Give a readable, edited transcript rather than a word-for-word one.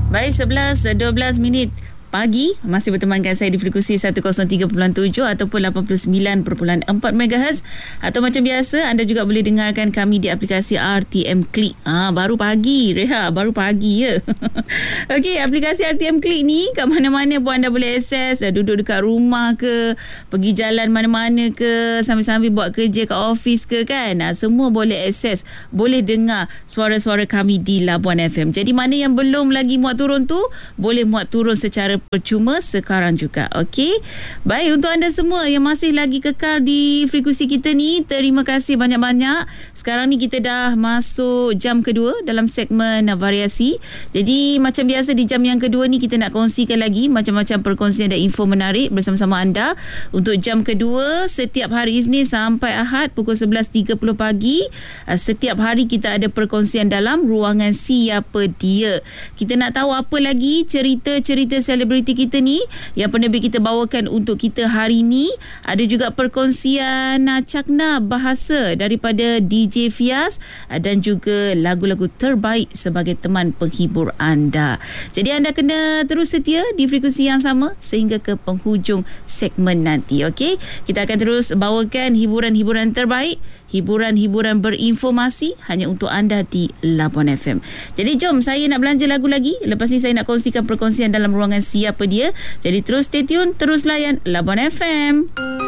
Baik, 11:12 pagi masih bertemankan saya di frekuensi 103.7 ataupun 89.4 MHz, atau macam biasa anda juga boleh dengarkan kami di aplikasi RTM Click. Baru pagi Reha, baru pagi ya. Okey, aplikasi RTM Click ni kat mana-mana pun anda boleh akses, duduk dekat rumah ke, pergi jalan mana-mana ke, sambil-sambil buat kerja kat office ke kan. Semua boleh akses, boleh dengar suara-suara kami di Labuan FM. Jadi mana yang belum lagi muat turun tu, boleh muat turun secara percuma sekarang juga. Okey. Baik, untuk anda semua yang masih lagi kekal di frekuensi kita ni, terima kasih banyak-banyak. Sekarang ni kita dah masuk jam kedua dalam segmen variasi. Jadi macam biasa di jam yang kedua ni kita nak kongsikan lagi macam-macam perkongsian dan info menarik bersama-sama anda. Untuk jam kedua setiap hari Isnin sampai Ahad pukul 11.30 pagi, setiap hari kita ada perkongsian dalam ruangan Siapa Dia. Kita nak tahu apa lagi cerita-cerita selebriti kita ni yang penerbit kita bawakan untuk kita hari ni. Ada juga perkongsian cakna bahasa daripada DJ Fias dan juga lagu-lagu terbaik sebagai teman penghibur anda. Jadi anda kena terus setia di frekuensi yang sama sehingga ke penghujung segmen nanti. Okey, kita akan terus bawakan hiburan-hiburan terbaik, hiburan-hiburan berinformasi hanya untuk anda di Labuan FM. Jadi jom, saya nak belanja lagu lagi. Lepas ni saya nak kongsikan perkongsian dalam ruangan Siapa Dia. Jadi terus stay tune, terus layan Labuan FM.